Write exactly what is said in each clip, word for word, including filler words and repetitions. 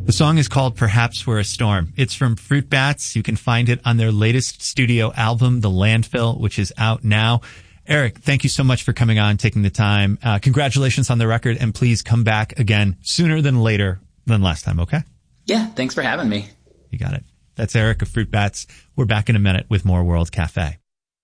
The song is called Perhaps We're a Storm. It's from Fruit Bats. You can find it on their latest studio album, The Landfill, which is out now. Eric, thank you so much for coming on, taking the time. Uh, congratulations on the record, and please come back again sooner than later than last time, okay? Yeah, thanks for having me. You got it. That's Eric of Fruit Bats. We're back in a minute with more World Cafe.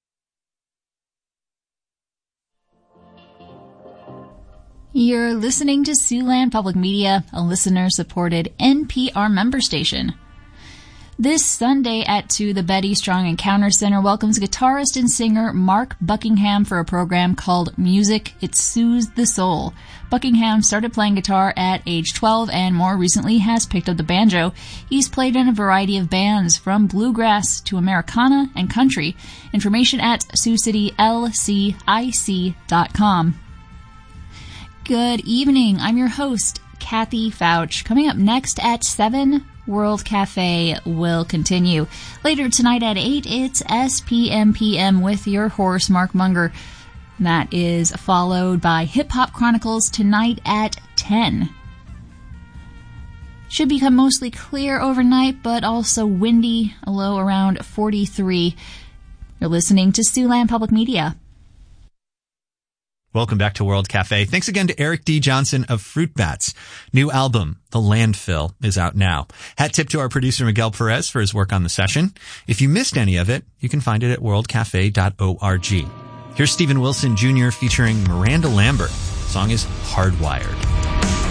You're listening to Siouxland Public Media, a listener-supported N P R member station. This Sunday at two, the Betty Strong Encounter Center welcomes guitarist and singer Mark Buckingham for a program called Music It Soothes the Soul. Buckingham started playing guitar at age twelve and more recently has picked up the banjo. He's played in a variety of bands, from bluegrass to Americana and country. Information at sioux city l c i c dot com. Good evening. I'm your host, Kathy Fouch. Coming up next at seven, World Cafe will continue. Later tonight at eight, it's S P M P M with your host, Mark Munger. That is followed by Hip Hop Chronicles tonight at ten. Should become mostly clear overnight, but also windy, a low around forty-three. You're listening to Siouxland Public Media. Welcome back to World Cafe. Thanks again to Eric D. Johnson of Fruit Bats. New album, The Landfill, is out now. Hat tip to our producer Miguel Perez for his work on the session. If you missed any of it, you can find it at world cafe dot org. Here's Steven Wilson Junior featuring Miranda Lambert. The song is Hardwired.